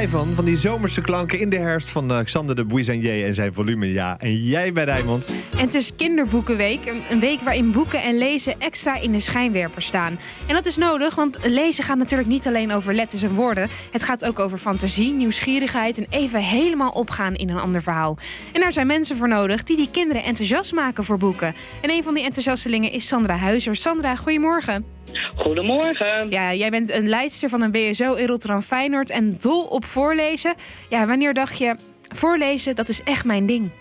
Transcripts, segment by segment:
wij van die zomerse klanken in de herfst van Xander de Buissanier en zijn volume. Ja, en jij bij Rijnmond. En het is kinderboekenweek. Een week waarin boeken en lezen extra in de schijnwerper staan. En dat is nodig, want lezen gaat natuurlijk niet alleen over letters en woorden. Het gaat ook over fantasie, nieuwsgierigheid en even helemaal opgaan in een ander verhaal. En daar zijn mensen voor nodig die kinderen enthousiast maken voor boeken. En een van die enthousiastelingen is Sandra Huizer. Sandra, goedemorgen. Goedemorgen. Ja, jij bent een leidster van een BSO in Rotterdam-Feyenoord en dol op voorlezen. Ja, wanneer dacht je, voorlezen, dat is echt mijn ding?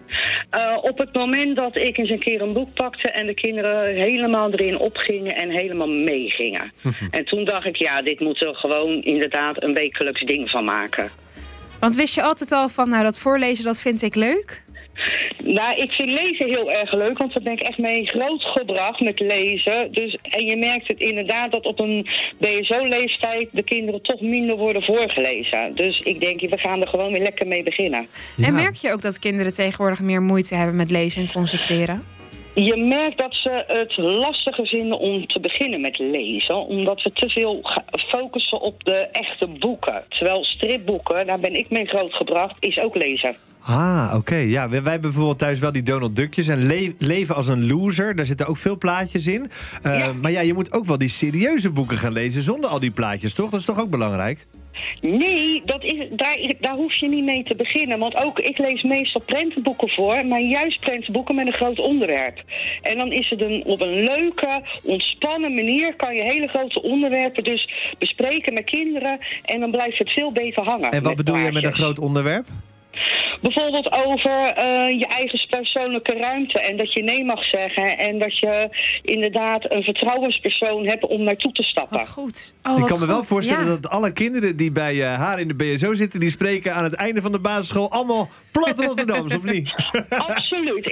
Op het moment dat ik eens een keer een boek pakte en de kinderen helemaal erin opgingen en helemaal meegingen. En toen dacht ik, ja, dit moeten we gewoon inderdaad een wekelijks ding van maken. Want wist je altijd al van, nou, dat voorlezen, dat vind ik leuk? Nou, ik vind lezen heel erg leuk, want daar ben ik echt mee grootgebracht met lezen. Dus, en je merkt het inderdaad dat op een BSO-leeftijd de kinderen toch minder worden voorgelezen. Dus ik denk, we gaan er gewoon weer lekker mee beginnen. Ja. En merk je ook dat kinderen tegenwoordig meer moeite hebben met lezen en concentreren? Je merkt dat ze het lastiger vinden om te beginnen met lezen, omdat we te veel focussen op de echte boeken. Terwijl stripboeken, daar ben ik mee grootgebracht, is ook lezen. Ah, oké. Ja, wij hebben bijvoorbeeld thuis wel die Donald Duckjes en leven als een loser. Daar zitten ook veel plaatjes in. Ja. Maar ja, je moet ook wel die serieuze boeken gaan lezen zonder al die plaatjes, toch? Dat is toch ook belangrijk? Nee, daar hoef je niet mee te beginnen. Want ook ik lees meestal prentenboeken voor, maar juist prentenboeken met een groot onderwerp. En dan is het op een leuke, ontspannen manier kan je hele grote onderwerpen dus bespreken met kinderen. En dan blijft het veel beter hangen. En wat bedoel je met een groot onderwerp? Bijvoorbeeld over je eigen persoonlijke ruimte en dat je nee mag zeggen en dat je inderdaad een vertrouwenspersoon hebt om naartoe te stappen. Wat goed. Ik kan me wel voorstellen dat alle kinderen die bij haar in de BSO zitten, die spreken aan het einde van de basisschool allemaal plat Rotterdams, of niet? Absoluut.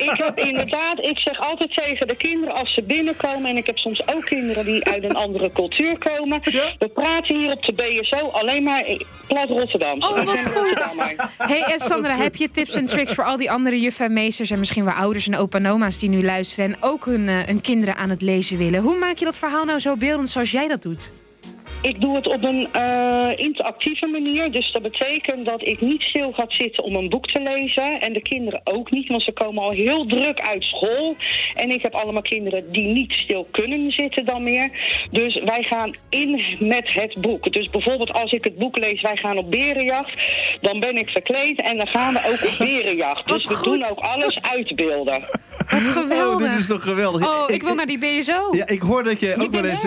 Ik zeg altijd tegen de kinderen als ze binnenkomen, en ik heb soms ook kinderen die uit een andere cultuur komen. Ja? We praten hier op de BSO alleen maar plat Rotterdams. Oh, wat goed. Hey, en Sandra, heb je tips en tricks voor al die andere juffen en meesters en misschien wel ouders en opa en oma's die nu luisteren en ook hun kinderen aan het lezen willen? Hoe maak je dat verhaal nou zo beeldend zoals jij dat doet? Ik doe het op een interactieve manier. Dus dat betekent dat ik niet stil ga zitten om een boek te lezen. En de kinderen ook niet, want ze komen al heel druk uit school. En ik heb allemaal kinderen die niet stil kunnen zitten dan meer. Dus wij gaan in met het boek. Dus bijvoorbeeld als ik het boek lees, wij gaan op berenjacht. Dan ben ik verkleed en dan gaan we ook op berenjacht. Dus we doen ook alles uitbeelden. Wat geweldig. Oh, dit is toch geweldig. Oh, ik wil naar die BSO. Ja, ik hoor dat je ook wel eens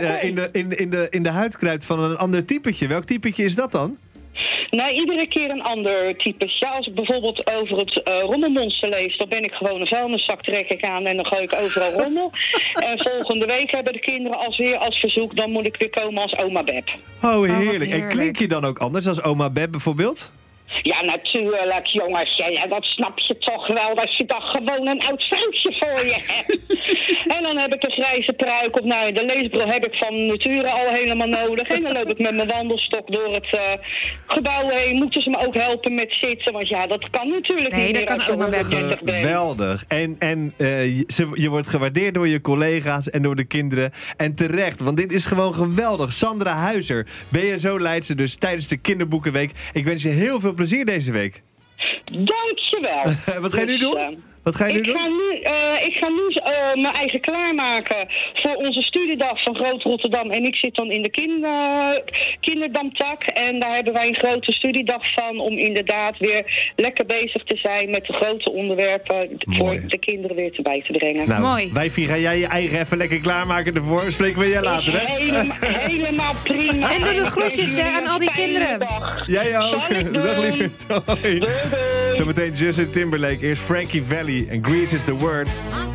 in de huid kruipt van een ander typetje. Welk typetje is dat dan? Nou, iedere keer een ander type. Ja, als ik bijvoorbeeld over het rommelmonster lees, dan ben ik gewoon een vuilniszak trek ik aan en dan gooi ik overal rommel. En volgende week hebben de kinderen als verzoek, dan moet ik weer komen als oma Beb. Oh, heerlijk. En klink je dan ook anders als oma Beb bijvoorbeeld? Ja, natuurlijk, jongens. Ja, dat snap je toch wel, dat je dan gewoon een oud vrouwtje voor je hebt. En dan heb ik een grijze pruik op. Nou, de leesbril heb ik van nature al helemaal nodig. En dan loop ik met mijn wandelstok door het gebouw heen. Moeten ze me ook helpen met zitten? Want ja, dat kan natuurlijk niet meer als je 130 bent. Geweldig. En je wordt gewaardeerd door je collega's en door de kinderen. En terecht, want dit is gewoon geweldig. Sandra Huizer, BSO-leidster dus tijdens de Kinderboekenweek. Ik wens je heel veel plezier deze week. Dankjewel. Wat ga je nu doen? Wat ga je nu doen? Ik ga nu mijn eigen klaarmaken voor onze studiedag van Groot Rotterdam. En ik zit dan in de kinderdamtak. En daar hebben wij een grote studiedag van om inderdaad weer lekker bezig te zijn met de grote onderwerpen voor de kinderen weer bij te brengen. Nou, mooi. Wij gaan jij je eigen even lekker klaarmaken ervoor. Spreken we jij later, hè? Helemaal prima. En doe de groetjes aan al die kinderen. Jij ook. Dag lieverd. Hoi. Zometeen Justin Timberlake. Eerst Frankie Valli en Grease is the Word.